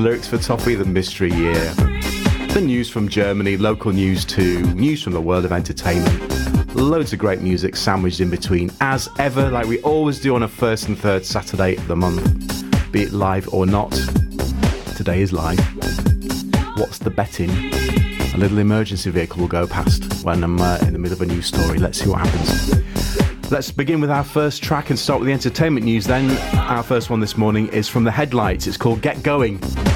Lyrics for Toffee, the mystery year. The news from Germany, local news too, news from the world of entertainment. Loads of great music sandwiched in between, as ever, like we always do on a first and third Saturday of the month, be it live or not. Today is live. What's the betting? A little emergency vehicle will go past when I'm in the middle of a news story. Let's see what happens. Let's begin with our first track and start with the entertainment news then. Our first one this morning is from The Headlights. It's called Get Going.